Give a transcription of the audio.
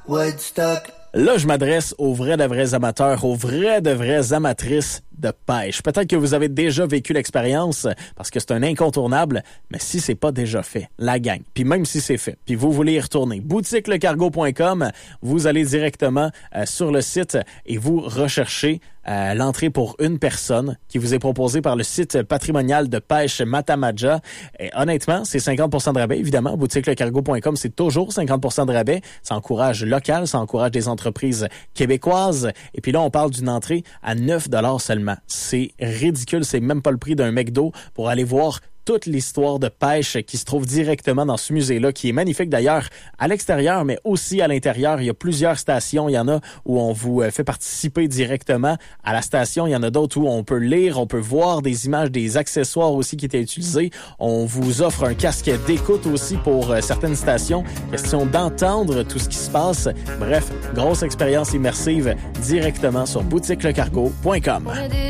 Woodstock. Là, je m'adresse aux vrais de vrais amateurs, aux vrais de vraies amatrices de pêche. Peut-être que vous avez déjà vécu l'expérience parce que c'est un incontournable, mais si c'est pas déjà fait, la gang, puis même si c'est fait, puis vous voulez y retourner, boutiquelecargo.com, vous allez directement sur le site et vous recherchez l'entrée pour une personne qui vous est proposée par le site patrimonial de pêche Matamaja. Et honnêtement, c'est 50% de rabais, évidemment. Boutiquelecargo.com, c'est toujours 50% de rabais. Ça encourage local, ça encourage des entreprises québécoises. Et puis là, on parle d'une entrée à 9 $ seulement. C'est ridicule, c'est même pas le prix d'un McDo pour aller voir toute l'histoire de pêche qui se trouve directement dans ce musée-là, qui est magnifique d'ailleurs à l'extérieur, mais aussi à l'intérieur. Il y a plusieurs stations. Il y en a où on vous fait participer directement à la station. Il y en a d'autres où on peut lire, on peut voir des images, des accessoires aussi qui étaient utilisés. On vous offre un casque d'écoute aussi pour certaines stations. Question d'entendre tout ce qui se passe. Bref, grosse expérience immersive directement sur boutiquelecargo.com.